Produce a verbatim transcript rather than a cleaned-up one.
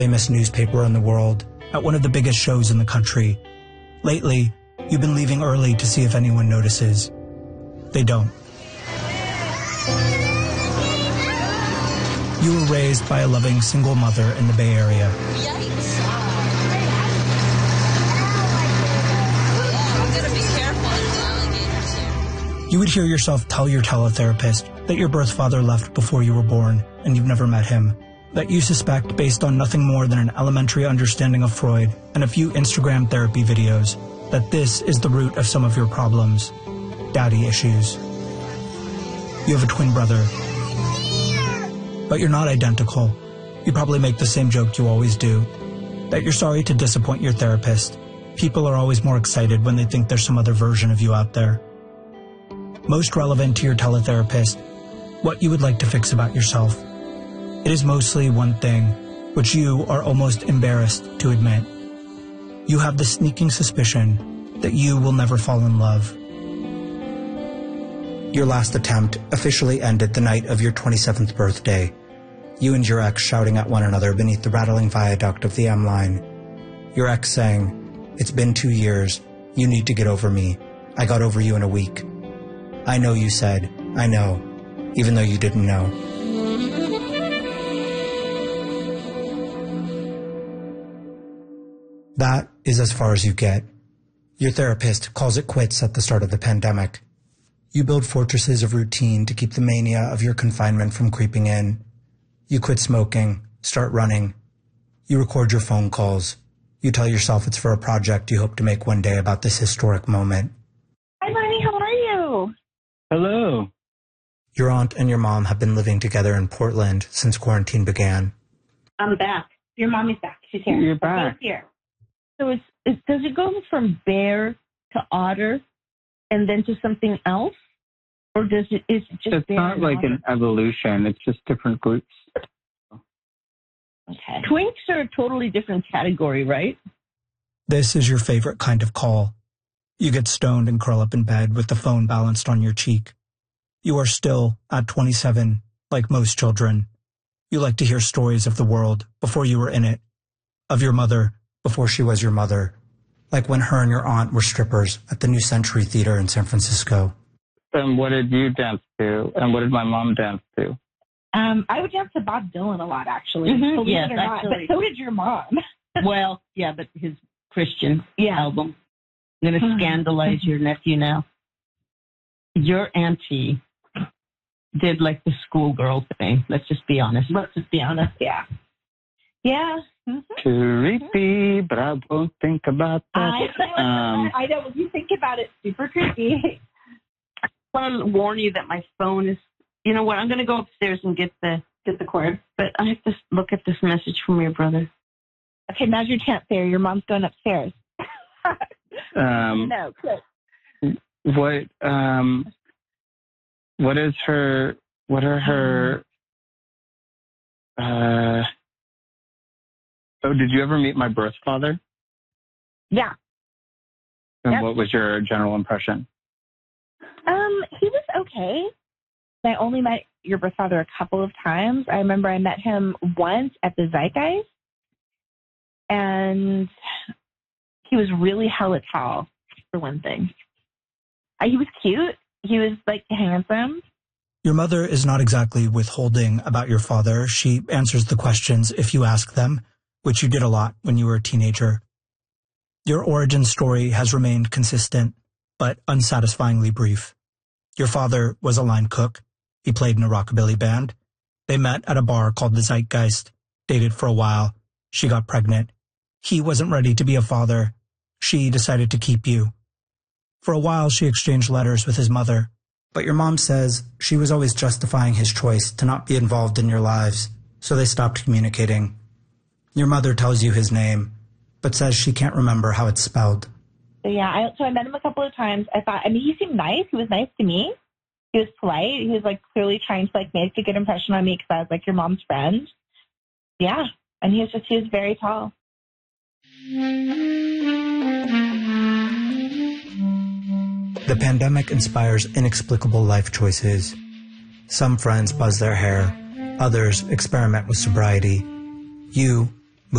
famous newspaper in the world, at one of the biggest shows in the country. Lately, you've been leaving early to see if anyone notices. They don't. You were raised by a loving single mother in the Bay Area. Yikes. I'm gonna be careful, there's alligators here. You would hear yourself tell your teletherapist that your birth father left before you were born and you've never met him. That you suspect based on nothing more than an elementary understanding of Freud and a few Instagram therapy videos that this is the root of some of your problems. Daddy issues. You have a twin brother. But you're not identical. You probably make the same joke you always do. That you're sorry to disappoint your therapist. People are always more excited when they think there's some other version of you out there. Most relevant to your teletherapist, what you would like to fix about yourself. It is mostly one thing, which you are almost embarrassed to admit. You have the sneaking suspicion that you will never fall in love. Your last attempt officially ended the night of your twenty-seventh birthday. You and your ex shouting at one another beneath the rattling viaduct of the M line. Your ex saying, "It's been two years. You need to get over me. I got over you in a week." I know you said, "I know," even though you didn't know. That is as far as you get. Your therapist calls it quits at the start of the pandemic. You build fortresses of routine to keep the mania of your confinement from creeping in. You quit smoking, start running. You record your phone calls. You tell yourself it's for a project you hope to make one day about this historic moment. Hi, Bonnie. How are you? Hello. Your aunt and your mom have been living together in Portland since quarantine began. I'm back. Your mommy's back. She's here. You're back. She's here. So it's, it's, does it go from bear to otter and then to something else? Or does it, is it just It's bear not and like otter? an evolution. It's just different groups. Okay. Twinks are a totally different category, right? This is your favorite kind of call. You get stoned and curl up in bed with the phone balanced on your cheek. You are still, at twenty-seven, like most children. You like to hear stories of the world before you were in it, of your mother before she was your mother, like when her and your aunt were strippers at the New Century Theater in San Francisco. And what did you dance to? And what did my mom dance to? Um, I would dance to Bob Dylan a lot, actually. Mhm, Believe yes, it or not. actually. But so did your mom. Well, yeah, but his Christian Yeah. album. I'm going to Mhm. scandalize your nephew now. Your auntie did like the schoolgirl thing. Let's just be honest. Let's just be honest. Yeah. Yeah. Mm-hmm. Creepy, but I won't think about that. I, Um, I know. When you think about it, super creepy. I want to warn you that my phone is, you know what, I'm going to go upstairs and get the, Get the cord. but I have to look at this message from your brother. Okay, now's your chance there. Your mom's going upstairs. um, No, good. what um, what is her? What are her? Uh, oh, did you ever meet my birth father? Yeah. And Yep. what was your general impression? Um, he was okay. I only met your birth father a couple of times. I remember I met him once at the Zeitgeist, and he was really hella tall, for one thing. Uh, he was cute. He was, like, handsome. Your mother is not exactly withholding about your father. She answers the questions if you ask them, which you did a lot when you were a teenager. Your origin story has remained consistent, but unsatisfyingly brief. Your father was a line cook. He played in a rockabilly band. They met at a bar called the Zeitgeist, dated for a while. She got pregnant. He wasn't ready to be a father. She decided to keep you. For a while, she exchanged letters with his mother. But your mom says she was always justifying his choice to not be involved in your lives, so they stopped communicating. Your mother tells you his name, but says she can't remember how it's spelled. So, yeah, I, so I met him a couple of times. I thought, I mean, he seemed nice. He was nice to me. He was polite. He was, like, clearly trying to, like, make a good impression on me because I was, like, your mom's friend. Yeah, and he was just, he was very tall. The pandemic inspires inexplicable life choices. Some friends buzz their hair. Others experiment with sobriety. You